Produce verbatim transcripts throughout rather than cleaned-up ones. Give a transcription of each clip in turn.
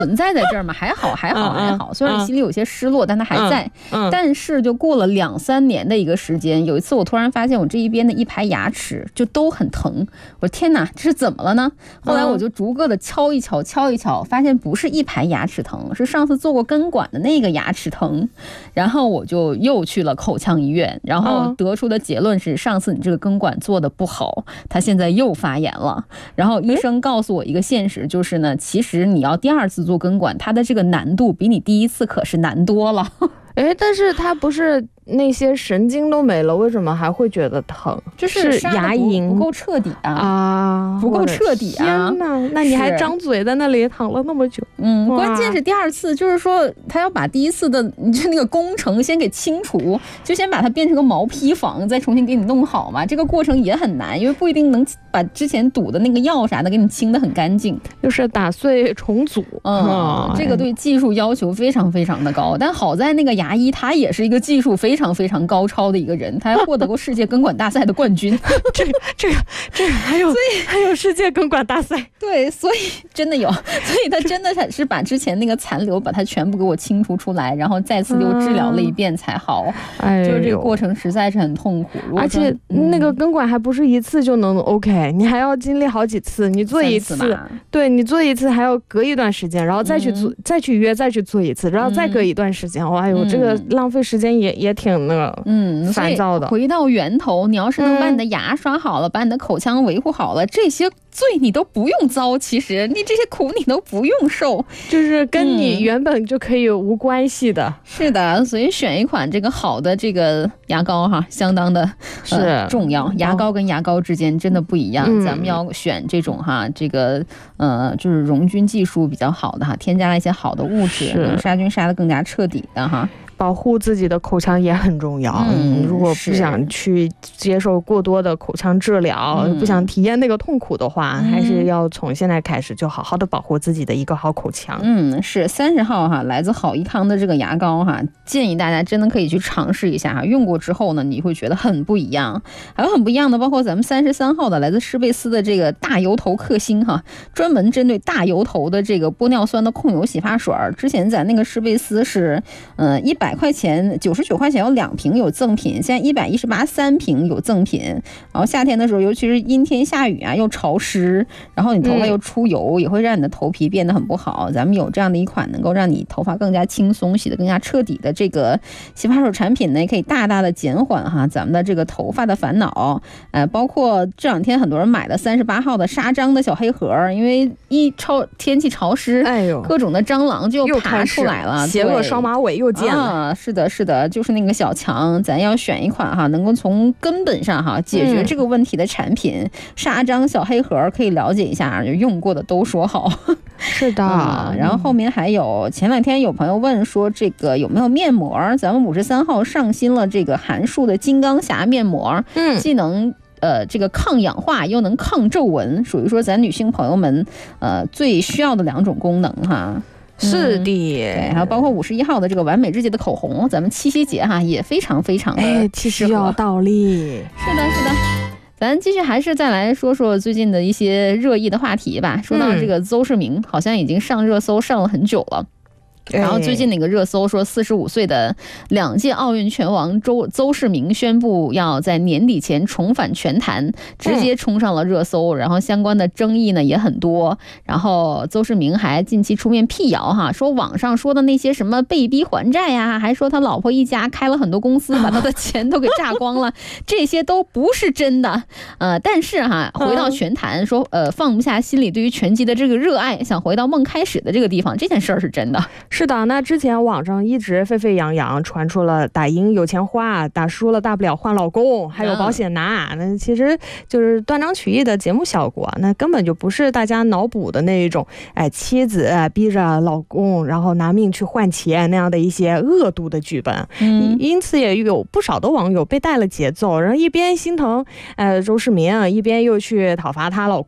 存在在这儿嘛，还好还好还好，虽然心里有些失落，但它还在。但是就过了两三年的一个时间，有一次我突然发现我这一边的一排牙齿就都很疼，我说天哪，这是怎么了呢？后来我就逐个的敲一敲敲一敲，发现不是一排牙齿疼，是上次做过根管的那个牙齿疼。然后我就又去了口腔医院，然后得出的结论是上次你这个根管做的不好，它现在又发炎了。然后医生告诉我一个现实，就是呢，其实你要第二次做根管，它的这个难度比你第一次可是难多了。 哎，但是它不是那些神经都没了，为什么还会觉得疼？ 就是牙龈不够彻底啊， 啊， 不够彻底啊！ 天哪，那你还张嘴在那里躺了那么久？ 嗯，关键是第二次，就是说他要把第一次的就那个工程先给清除，就先把它变成个毛坯房，再重新给你弄好嘛。这个过程也很难，因为不一定能把之前堵的那个药啥的给你清得很干净， 就是打碎重组。 嗯，这个对技术要求非常非常的高，但好在那个牙医他也是一个技术非常非常高超的一个人，他还获得过世界根管大赛的冠军。 这个这个这个还有所以还有世界根管大赛， 对，所以真的有，所以他真的是把之前那个残留把它全部给我清除出来，然后再次又治疗了一遍才好。 哎， 就是这个过程实在是很痛苦， 而且那个根管还不是一次就能 OK， 你还要经历好几次，你做一次，对，你做一次还要隔一段时间，然后再去做，嗯、再去约，再去做一次，然后再隔一段时间。哇、嗯，哎呦，这个浪费时间也也挺那个嗯烦躁的。 回到源头，你要是能把你的牙刷好了，嗯、把你的口腔维护好了，这些罪你都不用遭，其实你这些苦你都不用受， 就是跟你原本就可以无关系的。嗯、 是的，所以选一款这个好的这个牙膏哈，相当的、呃、是重要。牙膏跟牙膏之间真的不一样，嗯、咱们要选这种哈，这个呃就是溶菌技术比较好的哈，添加了一些好的物质，能杀菌杀得更加彻底的哈。 保护自己的口腔也很重要。嗯，如果不想去接受过多的口腔治疗，嗯、不想体验那个痛苦的话，嗯、还是要从现在开始就好好的保护自己的一个好口腔。 嗯，是三十号哈，来自好益康的这个牙膏哈，建议大家真的可以去尝试一下哈。用过之后呢，你会觉得很不一样。还有很不一样的，包括咱们三十三号的来自施贝斯的这个大油头克星哈，专门针对大油头的这个玻尿酸的控油洗发水。之前在那个施贝斯是呃一百块钱九十九块钱有两瓶有赠品，现在一百一十八三瓶有赠品。然后夏天的时候，尤其是阴天下雨啊，又潮湿，然后你头发又出油，嗯、也会让你的头皮变得很不好。咱们有这样的一款能够让你头发更加轻松、洗得更加彻底的这个洗发水产品呢，也可以大大的减缓哈咱们的这个头发的烦恼。呃，包括这两天很多人买的三十八号的砂章的小黑盒，因为一潮天气潮湿，哎呦，各种的蟑螂就爬出来了， 邪恶双马尾又见了。 啊，是的，是的，就是那个小强，咱要选一款哈，能够从根本上哈解决这个问题的产品。嗯、砂章小黑盒可以了解一下，就用过的都说好。 是的、 嗯，然后后面还有前两天有朋友问说这个有没有面膜，咱们五十三号上新了这个韩束的金刚侠面膜，嗯，既能呃，这个抗氧化又能抗皱纹，属于说咱女性朋友们呃最需要的两种功能哈。 是的、嗯， 对，还有包括五十一号的这个完美日记的口红，咱们七夕节哈也非常非常的哎，七夕要倒立， 是的，是的。咱继续还是再来说说最近的一些热议的话题吧。说到这个邹市明，好像已经上热搜上了很久了。然后最近那个热搜说，四十五岁的两届奥运拳王周邹市明宣布要在年底前重返拳坛，直接冲上了热搜。然后相关的争议呢也很多。然后邹市明还近期出面辟谣哈，说网上说的那些什么被逼还债呀、啊，还说他老婆一家开了很多公司，把他的钱都给榨光了，这些都不是真的。呃，但是哈，回到拳坛说，呃，放不下心里对于拳击的这个热爱，想回到梦开始的这个地方，这件事儿是真的。 是的，那之前网上一直沸沸扬扬传出了打赢有钱花，打输了大不了换老公，还有保险拿，那其实就是断章取义的节目效果，那根本就不是大家脑补的那一种，哎，妻子逼着老公然后拿命去换钱那样的一些恶毒的剧本。嗯，因此也有不少的网友被带了节奏，然后一边心疼呃周市明，一边又去讨伐他老公。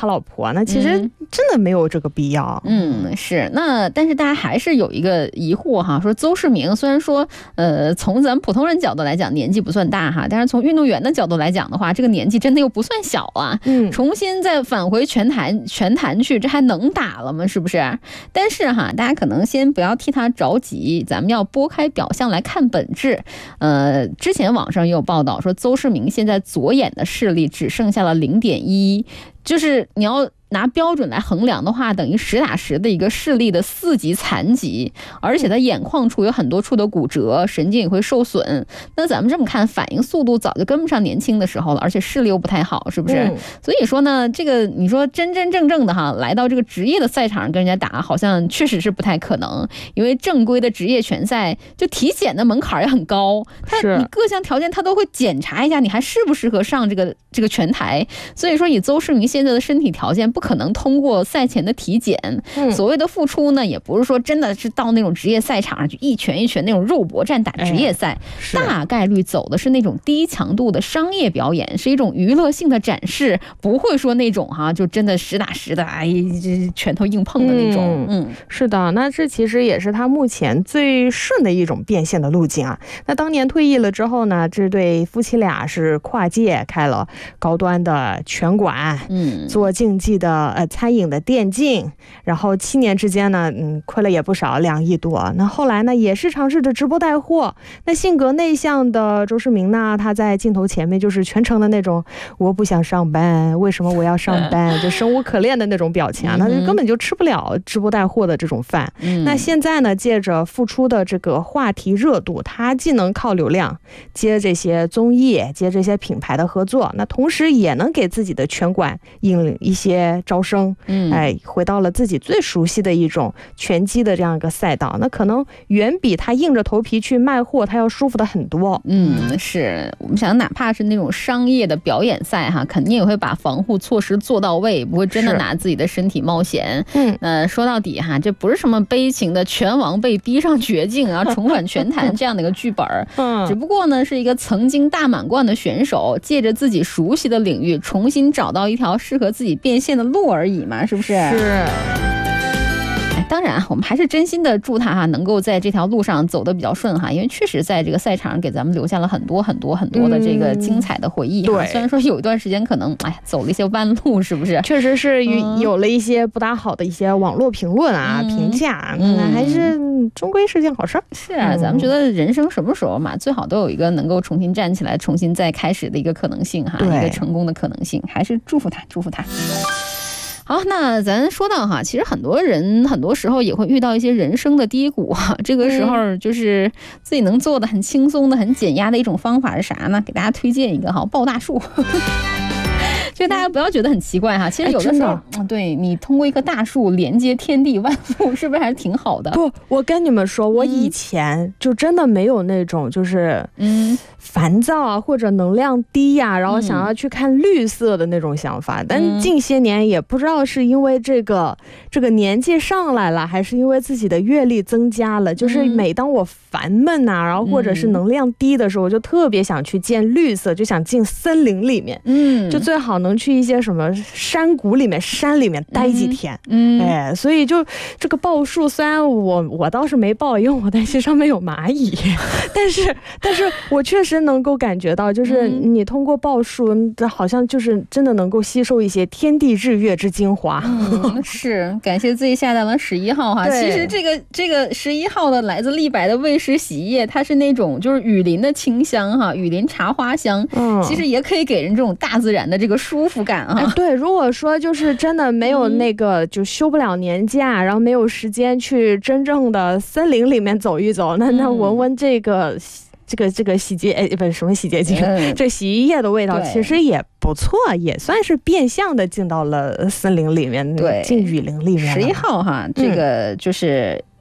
他老婆，那其实真的没有这个必要。 嗯，是。那但是大家还是有一个疑惑哈，说邹市明虽然说呃从咱们普通人角度来讲年纪不算大哈，但是从运动员的角度来讲的话，这个年纪真的又不算小啊。嗯，重新再返回拳坛拳坛去，这还能打了吗？是不是？但是哈，大家可能先不要替他着急，咱们要拨开表象来看本质。呃，之前网上也有报道说，邹市明现在左眼的视力只剩下了零点一，就是你要拿标准来衡量的话，等于实打实的一个视力的四级残疾，而且他眼眶处有很多处的骨折，神经也会受损。那咱们这么看，反应速度早就跟不上年轻的时候了，而且视力又不太好，是不是？嗯、所以说呢，这个你说真真正正的哈，来到这个职业的赛场上跟人家打，好像确实是不太可能，因为正规的职业拳赛就体检的门槛也很高，他你各项条件他都会检查一下，你还适不适合上这个这个拳台。所以说，以邹市明现在的身体条件，不可能通过赛前的体检。嗯、所谓的付出呢，也不是说真的是到那种职业赛场上去一拳一拳那种肉搏战打职业赛，哎、大概率走的是那种低强度的商业表演，是一种娱乐性的展示，不会说那种哈、啊、就真的实打实的哎拳头硬碰的那种。嗯， 嗯是的，那这其实也是他目前最顺的一种变现的路径啊。那当年退役了之后呢，这对夫妻俩是跨界开了高端的拳馆，嗯，做竞技的呃餐饮的电竞，然后七年之间呢，嗯，亏了也不少，两亿多。那后来呢，也是尝试着直播带货。那性格内向的邹市明呢，他在镜头前面就是全程的那种我不想上班，为什么我要上班，就生无可恋的那种表情啊，那就根本就吃不了直播带货的这种饭。嗯、那现在呢，借着复出的这个话题热度，他既能靠流量接这些综艺，接这些品牌的合作，那同时也能给自己的拳馆引一些招生，嗯，哎，回到了自己最熟悉的一种拳击的这样一个赛道，那可能远比他硬着头皮去卖货他要舒服的很多。 嗯，是我们想哪怕是那种商业的表演赛哈，肯定也会把防护措施做到位，不会真的拿自己的身体冒险。嗯，呃，说到底哈，这不是什么悲情的拳王被逼上绝境然后重返拳坛这样的一个剧本，嗯，只不过呢是一个曾经大满贯的选手，借着自己熟悉的领域重新找到一条适合自己变现的路而已嘛，是不是？ 是。 当然我们还是真心的祝他哈能够在这条路上走得比较顺哈，因为确实在这个赛场上给咱们留下了很多很多很多的这个精彩的回忆、嗯、对，虽然说有一段时间可能哎走了一些弯路，是不是？ 确实是有了一些不大好的一些网络评论啊、嗯、评价，那、嗯、还是终归是件好事。 是啊，咱们觉得人生什么时候嘛最好都有一个能够重新站起来重新再开始的一个可能性哈，一个成功的可能性，还是祝福他祝福他。好，那咱说到哈，其实很多人很多时候也会遇到一些人生的低谷哈，这个时候就是自己能做的很轻松的很减压的一种方法是啥呢？给大家推荐一个哈，抱大树。就大家不要觉得很奇怪哈，其实有的时候、哎、对你通过一棵大树连接天地万物，是不是还是挺好的？ 不，我跟你们说，我以前就真的没有那种就是嗯烦躁啊或者能量低呀、啊，然后想要去看绿色的那种想法、嗯、但近些年也不知道是因为这个这个年纪上来了，还是因为自己的阅历增加了，就是每当我烦闷啊，然后或者是能量低的时候，我就特别想去见绿色，就想进森林里面，嗯，就最好能去一些什么山谷里面山里面待几天，嗯，嗯哎，所以就这个抱树，虽然我我倒是没抱，因为我担心上面有蚂蚁，但是但是我确实能够感觉到，就是你通过抱树，好像就是真的能够吸收一些天地日月之精华。 嗯，是感谢自己下单了十一号哈。其实这个这个十一号的来自立白的卫士洗衣液，它是那种就是雨林的清香哈，雨林茶花香，嗯，其实也可以给人这种大自然的这个舒服感啊。 哎、对，如果说就是真的没有那个、嗯、就休不了年假，然后没有时间去真正的森林里面走一走，那那闻闻这个。这个这个洗洁哎不是什么洗洁精、嗯、这洗衣液的味道其实也不错，也算是变相的进到了森林里面，对，进雨林里面。 十一号哈、嗯、这个就是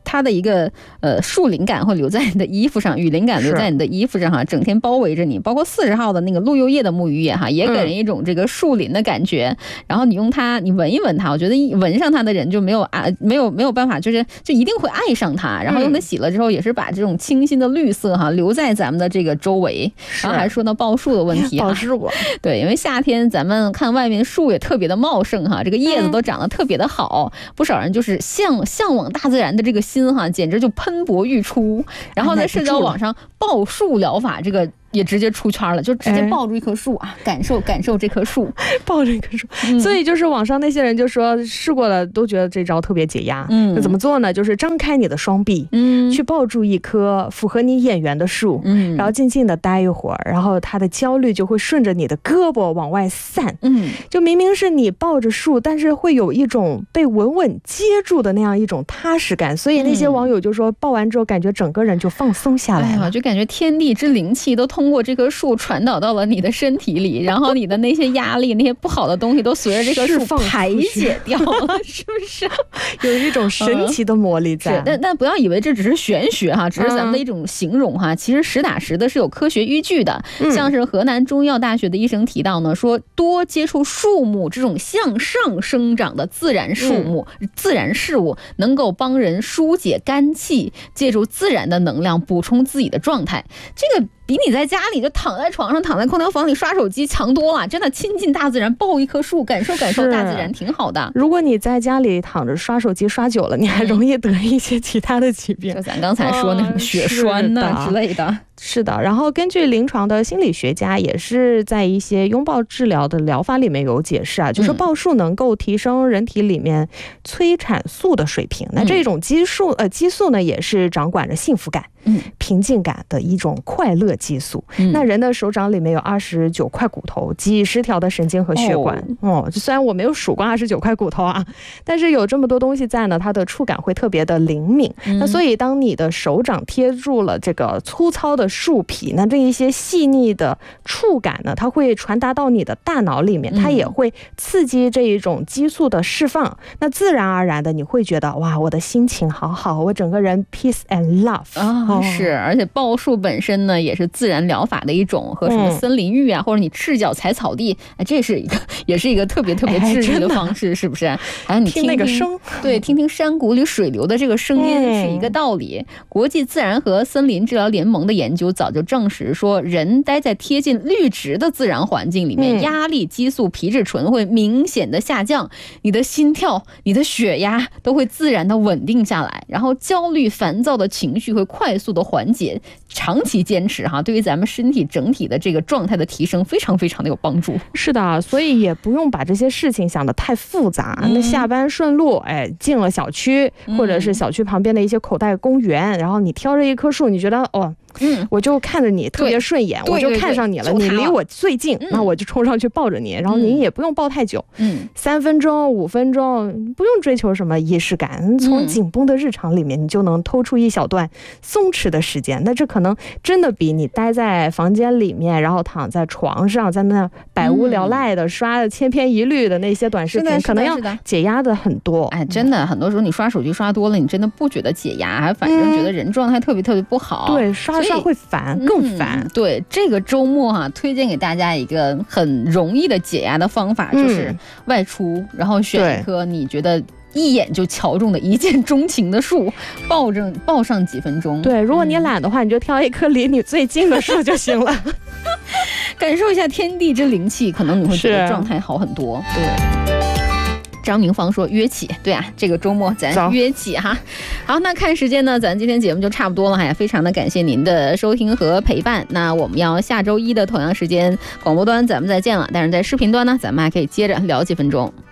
它的一个呃树灵感会留在你的衣服上，雨灵感留在你的衣服上哈，整天包围着你。包括四十号的那个鹿柚叶的沐浴液哈，也给人一种这个树林的感觉。嗯、然后你用它，你闻一闻它，我觉得一闻上它的人就没有啊，没有没有办法，就是就一定会爱上它。然后用它洗了之后，也是把这种清新的绿色哈留在咱们的这个周围。然后还说到报数的问题哈， 报数对，因为夏天咱们看外面树也特别的茂盛哈，这个叶子都长得特别的好，嗯、不少人就是向向往大自然的这个心哈，简直就喷薄欲出。然后在社交网上报数疗法这个也直接出圈了，就直接抱住一棵树啊，哎、感受感受这棵树， 抱着一棵树、嗯。所以就是网上那些人就说试过了都觉得这招特别解压。 嗯， 那怎么做呢？就是张开你的双臂，嗯，去抱住一棵符合你眼缘的树，嗯，然后静静的待一会儿，然后他的焦虑就会顺着你的胳膊往外散。嗯，就明明是你抱着树，但是会有一种被稳稳接住的那样一种踏实感。所以那些网友就说抱完之后感觉整个人就放松下来了， 哎、就感觉天地之灵气都通过这棵树传导到了你的身体里，然后你的那些压力、那些不好的东西都随着这棵树排解掉了，是不是？ 有一种神奇的魔力在。 嗯、是，但但不要以为这只是玄学哈，只是咱们的一种形容哈。嗯、其实实打实的是有科学依据的。嗯、像是河南中医药大学的医生提到呢，说多接触树木这种向上生长的自然树木、嗯、自然事物，能够帮人疏解肝气，借助自然的能量补充自己的状态。这个比你在家里就躺在床上、躺在空调房里刷手机强多了，真的亲近大自然，抱一棵树，感受感受大自然，挺好的。 如果你在家里躺着刷手机刷久了，你还容易得一些其他的疾病， 就咱刚才说那种血栓呐之类的。 是的，然后根据临床的心理学家也是在一些拥抱治疗的疗法里面有解释啊，就是抱树能够提升人体里面催产素的水平。嗯、那这种激素呃激素呢，也是掌管着幸福感、嗯、平静感的一种快乐激素。嗯、那人的手掌里面有二十九块骨头，几十条的神经和血管。哦，哦虽然我没有数过二十九块骨头啊，但是有这么多东西在呢，它的触感会特别的灵敏。嗯、那所以当你的手掌贴住了这个粗糙的树皮，那这一些细腻的触感呢，它会传达到你的大脑里面，它也会刺激这一种激素的释放。嗯、那自然而然的你会觉得哇，我的心情好好，我整个人 peace and love 啊、哦，是，而且抱树本身呢也是自然疗法的一种，和什么森林浴啊，嗯、或者你赤脚踩草地，哎，这是一个也是一个特别特别治愈的方式，哎、是不是？还有你听听那个声， 对，听听山谷里水流的这个声音，嗯、是一个道理。国际自然和森林治疗联盟的研究早就证实说，人待在贴近绿植的自然环境里面，嗯、压力激素皮质醇会明显的下降，你的心跳、你的血压都会自然的稳定下来，然后焦虑、烦躁的情绪会快速的缓解。长期坚持哈，对于咱们身体整体的这个状态的提升，非常非常的有帮助。 是的，所以也不用把这些事情想得太复杂。嗯、那下班顺路，哎，进了小区，或者是小区旁边的一些口袋公园，嗯、然后你挑着一棵树，你觉得哦。嗯，我就看着你特别顺眼，我就看上你了，你离我最近，嗯、那我就冲上去抱着你，然后你也不用抱太久，嗯，三分钟、五分钟，不用追求什么仪式感，从紧绷的日常里面，你就能偷出一小段松弛的时间。那这可能真的比你待在房间里面，然后躺在床上，在那百无聊赖的刷千篇一律的那些短视频，可能要解压的很多。 哎，真的，很多时候你刷手机刷多了，你真的不觉得解压，还反正觉得人状态特别特别不好。 嗯、对，刷。刷会烦，更烦。 嗯、对，这个周末哈、啊，推荐给大家一个很容易的解压的方法，嗯、就是外出，然后选一棵你觉得一眼就瞧中的一见钟情的树，抱着抱上几分钟。 对，如果你懒的话，嗯、你就挑一棵离你最近的树就行了， 感受一下天地之灵气，可能你会觉得状态好很多。对。张明芳说约起，对啊，这个周末咱约起哈。好，那看时间呢，咱今天节目就差不多了哈，也非常的感谢您的收听和陪伴。那我们要下周一的同样时间广播端咱们再见了，但是在视频端呢，咱们还可以接着聊几分钟。